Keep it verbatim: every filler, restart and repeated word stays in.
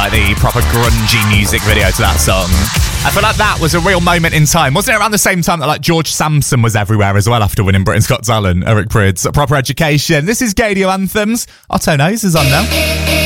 like the proper grungy music video to that song. I feel like that was a real moment in time. Wasn't it around the same time that like George Sampson was everywhere as well after winning Britain's Got Talent? Eric Prydz, Proper Education. This is Gadio Anthems. Otto knows is on now.